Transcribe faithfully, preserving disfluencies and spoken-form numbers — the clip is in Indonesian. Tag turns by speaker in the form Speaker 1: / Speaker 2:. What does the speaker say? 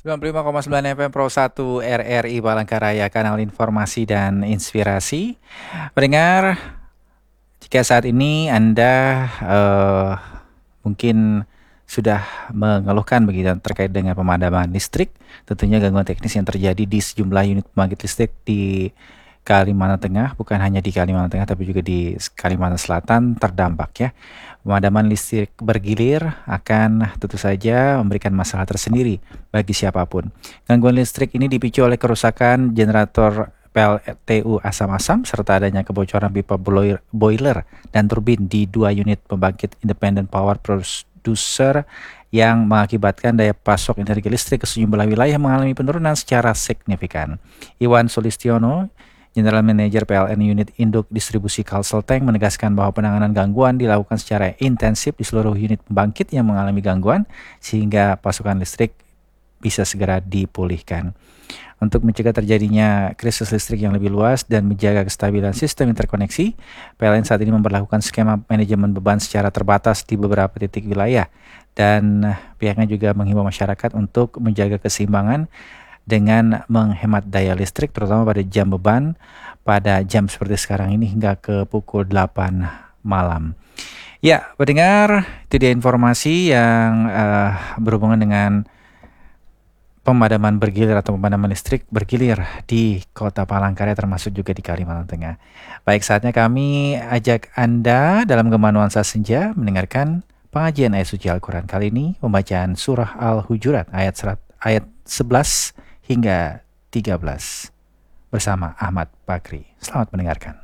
Speaker 1: sembilan puluh lima koma sembilan F M Pro satu R R I Palangkaraya, kanal informasi dan inspirasi. Pendengar, jika saat ini Anda uh, mungkin sudah mengeluhkan begitu terkait dengan pemadaman listrik, tentunya gangguan teknis yang terjadi di sejumlah unit pembangkit listrik di Kalimantan Tengah, bukan hanya di Kalimantan Tengah tapi juga di Kalimantan Selatan terdampak ya. Pemadaman listrik bergilir akan tentu saja memberikan masalah tersendiri bagi siapapun. Gangguan listrik ini dipicu oleh kerusakan generator P L T U asam-asam serta adanya kebocoran pipa boiler dan turbin di dua unit pembangkit Independent Power Producer yang mengakibatkan daya pasok energi listrik ke sejumlah wilayah mengalami penurunan secara signifikan. Iwan Sulistiono, General Manager P L N Unit Induk Distribusi Kalselteng, menegaskan bahwa penanganan gangguan dilakukan secara intensif di seluruh unit pembangkit yang mengalami gangguan sehingga pasokan listrik bisa segera dipulihkan. Untuk mencegah terjadinya krisis listrik yang lebih luas dan menjaga kestabilan sistem interkoneksi, P L N saat ini memperlakukan skema manajemen beban secara terbatas di beberapa titik wilayah, dan pihaknya juga menghimbau masyarakat untuk menjaga keseimbangan dengan menghemat daya listrik terutama pada jam beban pada jam seperti sekarang ini hingga ke pukul delapan malam. Ya, pendengar, itu dia informasi yang uh, berhubungan dengan pemadaman bergilir atau pemadaman listrik bergilir di Kota Palangkaraya termasuk juga di Kalimantan Tengah. Baik, saatnya kami ajak Anda dalam Gema Nuansa Senja mendengarkan pengajian ayat suci Al-Quran. Kali ini pembacaan surah Al-Hujurat ayat serat, ayat sebelas hingga tiga belas bersama Ahmad Bakri. Selamat mendengarkan.